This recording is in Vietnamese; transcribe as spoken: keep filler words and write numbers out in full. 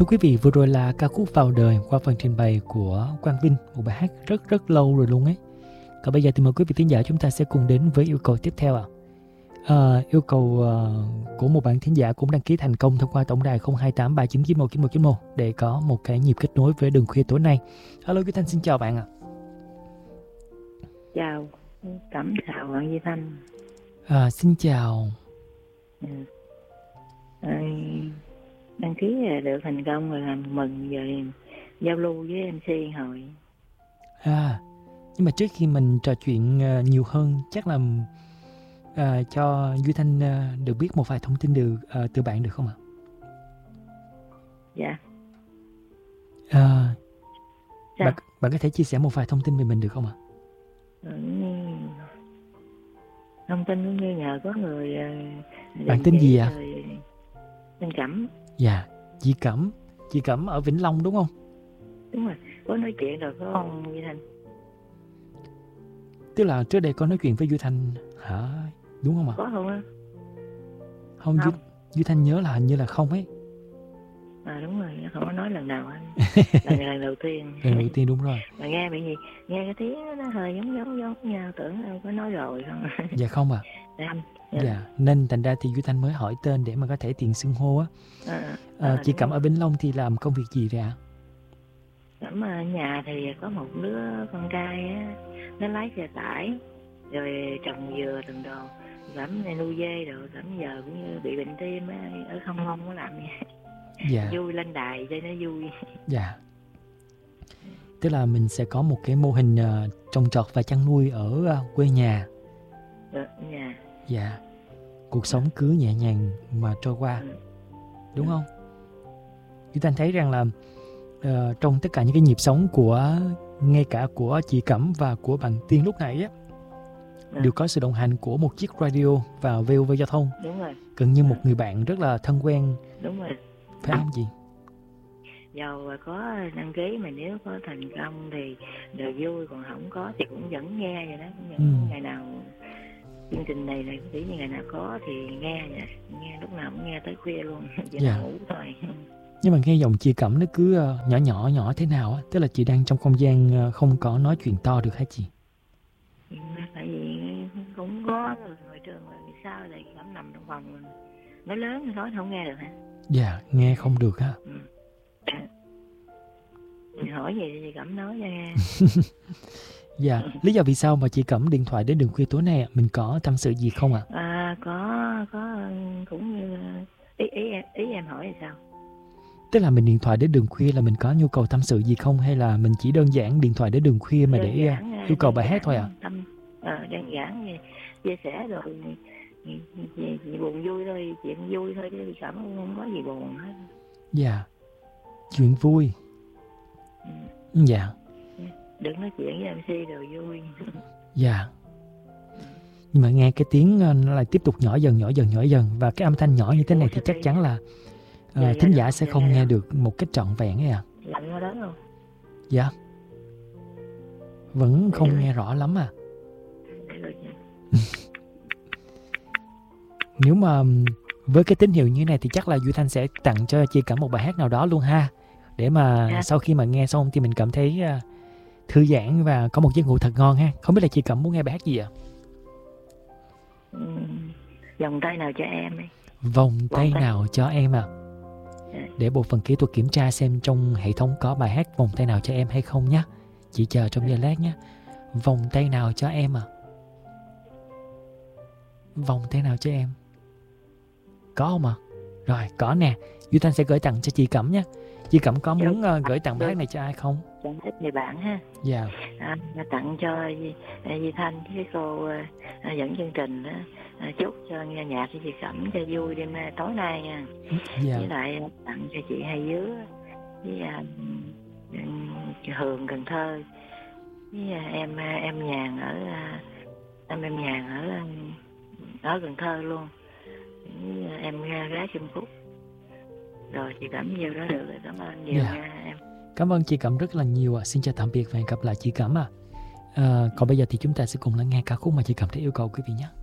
Thưa quý vị, vừa rồi là ca khúc Vào Đời qua phần trình bày của Quang Vinh, một bài hát rất rất lâu rồi luôn ấy. Còn bây giờ thì mời quý vị thính giả chúng ta sẽ cùng đến với yêu cầu tiếp theo ạ. À. À, yêu cầu uh, của một bạn thính giả cũng đăng ký thành công thông qua tổng đài không hai tám ba chín chín một chín một chín một để có một cái nhịp kết nối với Đường Khuya tối nay. Alo Duy Thanh, xin chào bạn ạ. Chào, cảm chào bạn Duy Thanh. À, xin chào. Ừ. À, đăng ký được thành công rồi, làm mừng rồi giao lưu với em xê hồi. À, nhưng mà trước khi mình trò chuyện uh, nhiều hơn, chắc là uh, cho Duy Thanh uh, được biết một vài thông tin được uh, từ bạn được không ạ? Dạ. À, bạn, bạn có thể chia sẻ một vài thông tin về mình được không ạ? Ừ. Thông tin cũng như nhờ có người. Uh, bạn tên gì ạ? Rồi... Tên Cẩm. Dạ, chị Cẩm. Chị Cẩm ở Vĩnh Long đúng không? Đúng rồi, có nói chuyện rồi có ông Duy Thanh. Tức là trước đây có nói chuyện với Duy Thanh hả? Đúng không ạ? Có không á? Không, không. Duy, Duy Thanh nhớ là hình như là không ấy. À đúng rồi, không có nói lần nào á. Lần này lần đầu tiên. Lần đầu tiên đúng rồi. Mà nghe bị gì? Nghe cái tiếng nó hơi giống giống giống nhau, tưởng em có nói rồi không? Dạ không ạ. À. Dạ. dạ, nên thành ra thì Duy Thanh mới hỏi tên để mà có thể tiện xưng hô á. À, à, à, chị Cẩm ở Vĩnh Long thì làm công việc gì vậy ạ? Cẩm ở nhà thì có một đứa con trai á, nó lái xe tải rồi trồng dừa từng đồ. Cẩm này nuôi dê rồi, Cẩm giờ cũng như bị bệnh tim á, ở không không có làm gì. Dạ. Vui lên đài cho nó vui. Dạ. Tức là mình sẽ có một cái mô hình uh, trồng trọt và chăn nuôi ở uh, quê nhà. Ở nhà. Dạ. Cuộc sống cứ nhẹ nhàng mà trôi qua. Ừ. Đúng không? Duy Thanh thấy rằng là uh, trong tất cả những cái nhịp sống của ngay cả của chị Cẩm và của bạn Tiên lúc nãy á, ừ. đều có sự đồng hành của một chiếc radio và vê o vê Giao thông. Đúng rồi. Gần như một người bạn rất là thân quen. Đúng rồi. Phải không chị? Dầu có đăng ký mà nếu có thành công thì đều vui, còn không có thì cũng vẫn nghe vậy đó. Cũng vẫn ừ. ngày nào chương trình này này chỉ như ngày nào có thì nghe vậy. Nghe lúc nào cũng nghe tới khuya luôn. Chỉ dạ. ngủ thôi. Nhưng mà nghe giọng chị Cẩm nó cứ nhỏ nhỏ nhỏ thế nào á, tức là chị đang trong không gian không có nói chuyện to được hả chị? Tại vì cũng có người trường rồi sao lại Cẩm nằm trong phòng nói lớn nói không nghe được hả? Dạ, nghe không được ha. Ừ. Hỏi gì thì Cẩm nói cho nghe. Dạ, lý do vì sao mà chị Cẩm điện thoại đến Đường Khuya tối nay, mình có tâm sự gì không ạ? À? À có, có cũng như ý, ý, ý em hỏi là sao? Tức là mình điện thoại đến Đường Khuya là mình có nhu cầu tâm sự gì không, hay là mình chỉ đơn giản điện thoại đến Đường Khuya mà đơn để giản, yêu cầu bài hát thôi ạ? À? Tâm, à, đơn giản chia sẻ rồi gì, gì buồn vui thôi, chuyện vui thôi chứ Cẩm không có gì buồn hết. Dạ, chuyện vui. Ừ. Dạ. Đừng nói chuyện với em xê rồi vui. Dạ. Nhưng mà nghe cái tiếng nó lại tiếp tục nhỏ dần nhỏ dần nhỏ dần và cái âm thanh nhỏ như thế này thì chắc chắn là uh, dạ, thính giả sẽ không dạ, nghe được một cách trọn vẹn ấy à. Lạnh đó không? Dạ. Vẫn không nghe rõ lắm à. Nếu mà với cái tín hiệu như thế này thì chắc là Duy Thanh sẽ tặng cho chị Cẩm một bài hát nào đó luôn ha. Để mà à. sau khi mà nghe xong thì mình cảm thấy uh, thư giãn và có một giấc ngủ thật ngon ha. Không biết là chị Cẩm muốn nghe bài hát gì ạ? Ừ, vòng tay nào cho em ấy. Vòng tay, tay nào cho em à? À. Để bộ phận kỹ thuật kiểm tra xem trong hệ thống có bài hát Vòng tay nào cho em hay không nhé. Chị chờ trong giây lát nhé. Vòng tay nào cho em à? Vòng tay nào cho em? Có không ạ? À? Rồi, có nè. Duy Thanh sẽ gửi tặng cho chị Cẩm nhé. Chị Cẩm có muốn uh, gửi tặng bài hát này cho ai không? Chẳng thích người bạn ha. Dạ. À, tặng cho Duy Thanh với cô uh, dẫn chương trình đó. À, chúc cho nghe nhạc cho chị Cẩm cho vui đêm tối nay nha. Dạ. Với lại tặng cho chị Hai Dứa với uh, Hường Cần Thơ với uh, em em Nhàn ở uh, em em Nhàn ở ở Cần Thơ luôn. Với uh, em gái Trung Quốc. Rồi chị Cẩm nhiều đó được rồi, cảm ơn nhiều yeah. nha em. Cảm ơn chị Cẩm rất là nhiều ạ. À. Xin chào tạm biệt và hẹn gặp lại chị Cẩm ạ. À. À, còn bây giờ thì chúng ta sẽ cùng lắng nghe ca khúc mà chị Cẩm đã yêu cầu quý vị nhé.